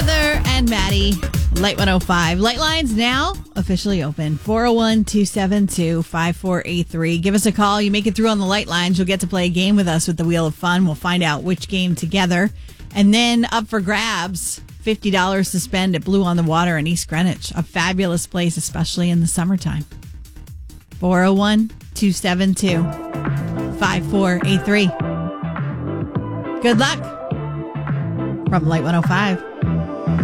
Heather and Maddie, Light 105. Light lines now officially open. 401-272-5483. Give us a call. You make it through on the light lines. You'll get to play a game with us with the Wheel of Fun. We'll find out which game together. And then up for grabs, $50 to spend at Blue on the Water in East Greenwich. A fabulous place, especially in the summertime. 401-272-5483. Good luck from Light 105.